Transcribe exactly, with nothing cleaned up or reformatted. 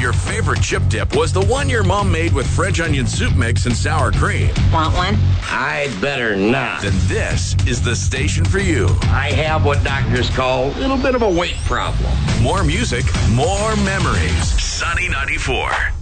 your favorite chip dip was the one your mom made with French onion soup mix and sour cream, Want one? I'd better not. then this is the station for you. I have what doctors call a little bit of a weight problem. More music, more memories. Sunny ninety-four.